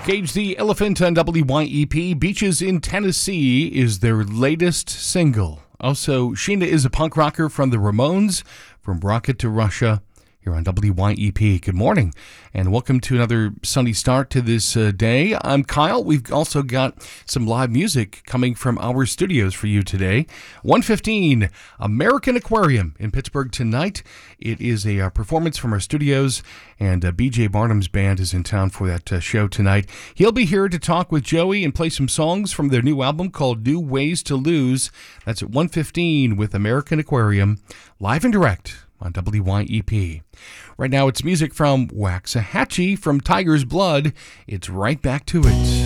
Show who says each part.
Speaker 1: Cage the Elephant on WYEP. Beaches in Tennessee is their latest single. Also, Sheena is a punk rocker from the Ramones, from Rocket to Russia, here on WYEP. Good morning, and welcome to another sunny start to this day. I'm Kyle. We've also got some live music coming from our studios for you today. 1:15, American Aquarium in Pittsburgh tonight. It is a performance from our studios, and BJ Barnum's band is in town for that show tonight. He'll be here to talk with Joey and play some songs from their new album called New Ways to Lose. That's at 1:15 with American Aquarium, live and direct on WYEP. Right now, it's music from Waxahachie from Tiger's Blood. It's Right Back to It.